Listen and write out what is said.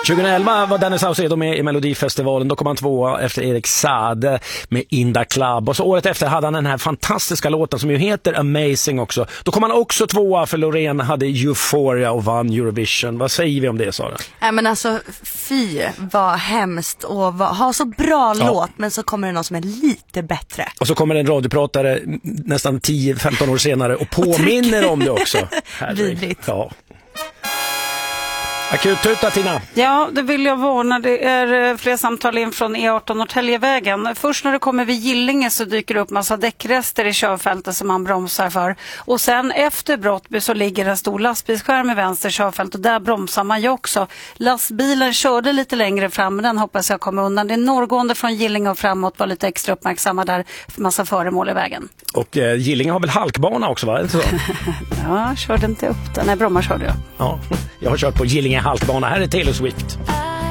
2011 var Danny Saucedo med i Melodifestivalen. Då kom han tvåa efter Erik Saade med In the Club. Och så året efter hade han den här fantastiska låten som ju heter Amazing också. Då kom han också tvåa för Loreen hade Euphoria och vann Eurovision. Vad säger vi om det, Sara? Nej, men alltså, fy vad hemskt och ha så bra låt, men så kommer det någon som är lite bättre. Och så kommer en radiopratare nästan 10-15 år senare och påminner om det också. Vidrigt. Ja. Akuttuta, Tina. Ja, det vill jag varna. Det är fler samtal in från E18 Norrtäljevägen. Först när det kommer vid Gillinge så dyker det upp massa däckrester i körfältet som man bromsar för. Och sen efter Brottby så ligger en stor lastbilsskärm i vänster körfält och där bromsar man ju också. Lastbilen körde lite längre fram, men den hoppas jag kommer undan. Det är norrgående från Gillinge och framåt, var lite extra uppmärksamma där för massa föremål i vägen. Och Gillinge har väl halkbana också, va? Så? Ja, körde inte upp den. Nej, Bromma körde jag. Ja, jag har kört på Gillinge halkbana. Här är Taylor Swift.